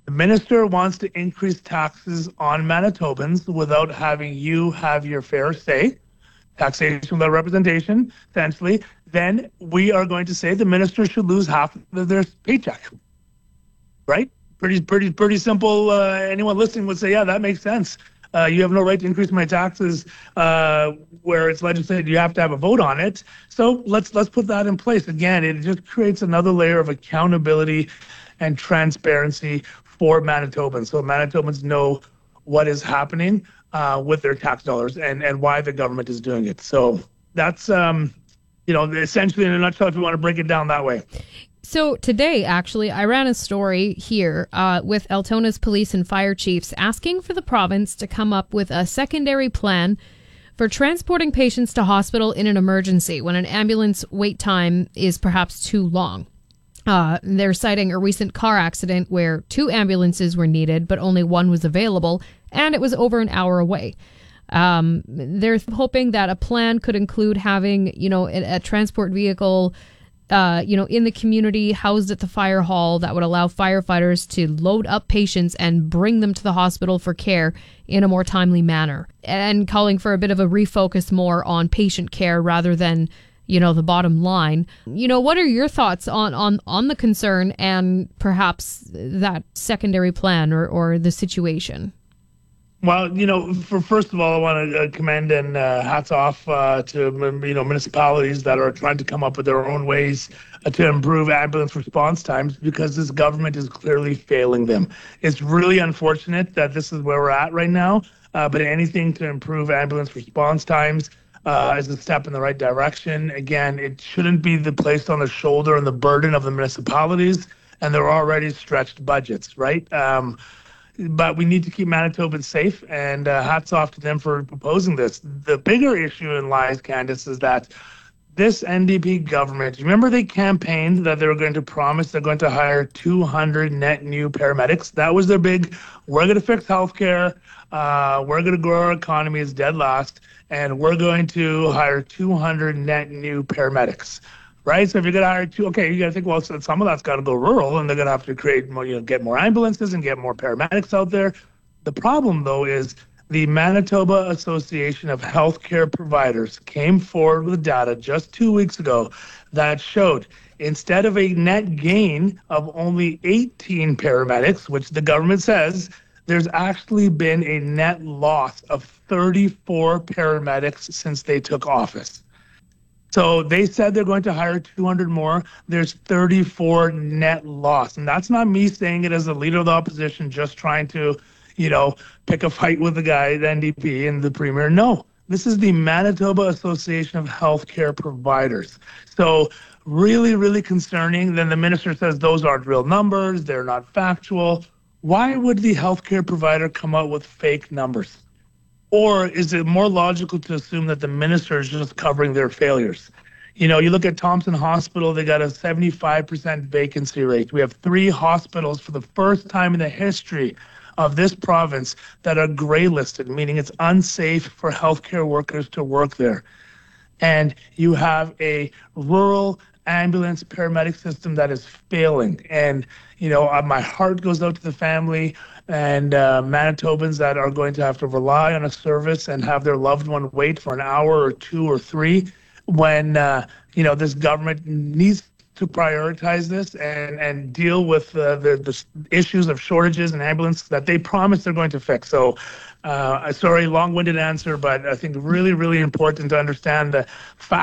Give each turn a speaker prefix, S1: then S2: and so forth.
S1: The minister wants to increase taxes on Manitobans without having you have your fair say, taxation without representation, essentially. Then we are going to say the minister should lose half of their paycheck, right? Pretty simple. Anyone listening would say, yeah, that makes sense. You have no right to increase my taxes where it's legislated. You have to have a vote on it. So let's put that in place. Again, it just creates another layer of accountability and transparency for Manitobans. So Manitobans know what is happening with their tax dollars and why the government is doing it. So that's, essentially in a nutshell, if you want to break it down that way.
S2: So today, actually, I ran a story here with Altona's police and fire chiefs asking for the province to come up with a secondary plan for transporting patients to hospital in an emergency when an ambulance wait time is perhaps too long. They're citing a recent car accident where 2 ambulances were needed, but only one was available, and it was over an hour away. They're hoping that a plan could include having, a transport vehicle in the community housed at the fire hall that would allow firefighters to load up patients and bring them to the hospital for care in a more timely manner, and calling for a bit of a refocus more on patient care rather than, the bottom line. What are your thoughts on the concern and perhaps that secondary plan or the situation?
S1: Well, first of all, I want to commend and hats off to municipalities that are trying to come up with their own ways to improve ambulance response times, because this government is clearly failing them. It's really unfortunate that this is where we're at right now, but anything to improve ambulance response times is a step in the right direction. Again, it shouldn't be placed on the shoulder and the burden of the municipalities and their already stretched budgets, right? But we need to keep Manitobans safe, and hats off to them for proposing this. The bigger issue in lies, Candice, is that this NDP government, remember they campaigned that they were going to promise they're going to hire 200 net new paramedics? That was their big, we're going to fix healthcare, we're going to grow our economy is dead last, and we're going to hire 200 net new paramedics. Right, so if you're going to hire 2, okay, you got to think, well, so some of that's got to go rural, and they're going to have to create more, get more ambulances and get more paramedics out there. The problem, though, is the Manitoba Association of Healthcare Providers came forward with data just 2 weeks ago that showed instead of a net gain of only 18 paramedics, which the government says, there's actually been a net loss of 34 paramedics since they took office. So they said they're going to hire 200 more. There's 34 net loss. And that's not me saying it as a leader of the opposition, just trying to, pick a fight with the guy, the NDP and the premier. No, this is the Manitoba Association of Healthcare Providers. So really, really concerning. Then the minister says those aren't real numbers. They're not factual. Why would the healthcare provider come out with fake numbers? Or is it more logical to assume that the minister is just covering their failures? You look at Thompson Hospital, they got a 75% vacancy rate. We have 3 hospitals for the first time in the history of this province that are gray listed, meaning it's unsafe for healthcare workers to work there. And you have a rural ambulance paramedic system that is failing. And, my heart goes out to the family and Manitobans that are going to have to rely on a service and have their loved one wait for an hour or 2 or 3 when, this government needs to prioritize this and deal with the issues of shortages in ambulance that they promised they're going to fix. So, sorry, long-winded answer, but I think really, really important to understand the fact